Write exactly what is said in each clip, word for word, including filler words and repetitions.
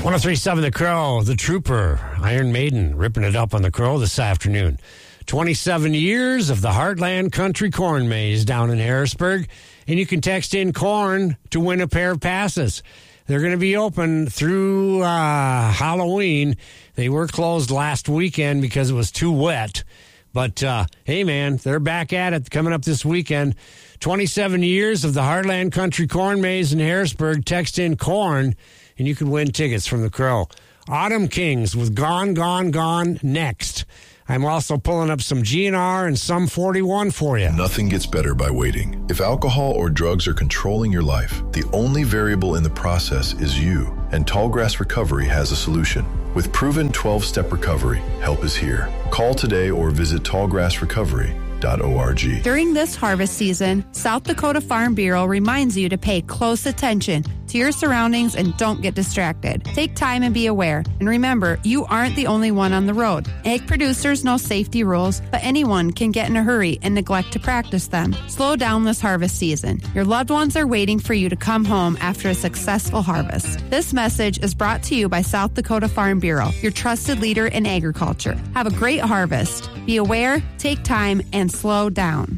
one oh three point seven The Crow, The Trooper, Iron Maiden, ripping it up on The Crow this afternoon. twenty-seven years of the Heartland Country Corn Maze down in Harrisburg, and you can text in corn to win a pair of passes. They're going to be open through uh, Halloween. They were closed last weekend because it was too wet. But, uh, hey, man, they're back at it coming up this weekend. twenty-seven years of the Heartland Country Corn Maze in Harrisburg. Text in corn, and you can win tickets from The Crow. Autumn Kings with Gone, Gone, Gone next. I'm also pulling up some G N R and some forty-one for you. Nothing gets better by waiting. If alcohol or drugs are controlling your life, the only variable in the process is you. And Tallgrass Recovery has a solution. With proven twelve-step recovery, help is here. Call today or visit tallgrass recovery dot org. During this harvest season, South Dakota Farm Bureau reminds you to pay close attention to your surroundings and don't get distracted. Take time and be aware. And remember, you aren't the only one on the road. Egg producers know safety rules, but anyone can get in a hurry and neglect to practice them. Slow down this harvest season. Your loved ones are waiting for you to come home after a successful harvest. This message is brought to you by South Dakota Farm Bureau, your trusted leader in agriculture. Have a great harvest. Be aware, take time, and slow down.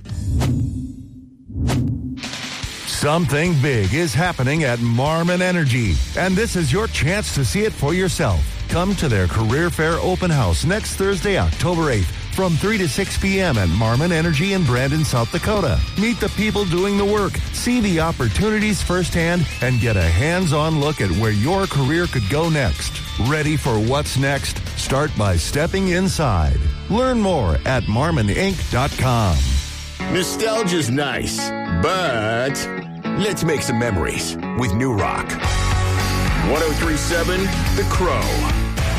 Something big is happening at Marmon Energy, and this is your chance to see it for yourself. Come to their Career Fair Open House next Thursday, October eighth, from three to six p.m. at Marmon Energy in Brandon, South Dakota. Meet the people doing the work, see the opportunities firsthand, and get a hands-on look at where your career could go next. Ready for what's next? Start by stepping inside. Learn more at marmon inc dot com. Nostalgia's nice, but let's make some memories with New Rock. one oh three point seven The Crow.